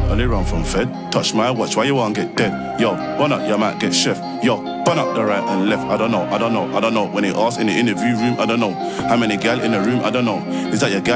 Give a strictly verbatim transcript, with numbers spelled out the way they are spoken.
only run from Fed. Touch my watch, why you wanna get dead? Yo, run up, you might get chef. Yo, burn up the right and left. I don't know, I don't know, I don't know. When they ask in the interview room, I don't know. How many gal in the room, I don't know. Is that your gal?